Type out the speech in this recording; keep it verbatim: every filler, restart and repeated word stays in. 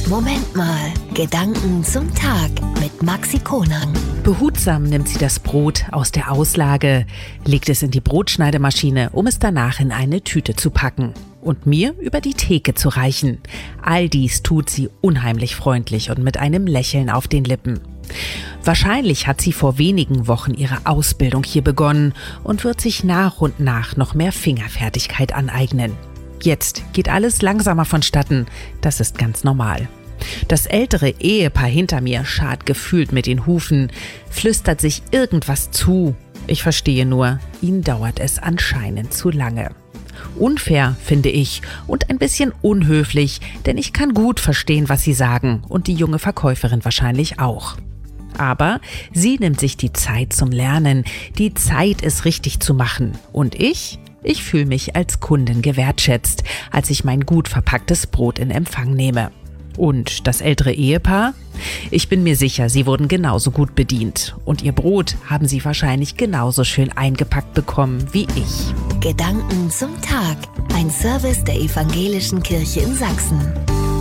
Moment mal, Gedanken zum Tag mit Maxi Konang. Behutsam nimmt sie das Brot aus der Auslage, legt es in die Brotschneidemaschine, um es danach in eine Tüte zu packen und mir über die Theke zu reichen. All dies tut sie unheimlich freundlich und mit einem Lächeln auf den Lippen. Wahrscheinlich hat sie vor wenigen Wochen ihre Ausbildung hier begonnen und wird sich nach und nach noch mehr Fingerfertigkeit aneignen. Jetzt geht alles langsamer vonstatten, das ist ganz normal. Das ältere Ehepaar hinter mir scharrt gefühlt mit den Hufen, flüstert sich irgendwas zu. Ich verstehe nur, ihnen dauert es anscheinend zu lange. Unfair, finde ich, und ein bisschen unhöflich, denn ich kann gut verstehen, was sie sagen und die junge Verkäuferin wahrscheinlich auch. Aber sie nimmt sich die Zeit zum Lernen, die Zeit, es richtig zu machen. Und ich? Ich fühle mich als Kundin gewertschätzt, als ich mein gut verpacktes Brot in Empfang nehme. Und das ältere Ehepaar? Ich bin mir sicher, sie wurden genauso gut bedient. Und ihr Brot haben sie wahrscheinlich genauso schön eingepackt bekommen wie ich. Gedanken zum Tag. Ein Service der Evangelischen Kirche in Sachsen.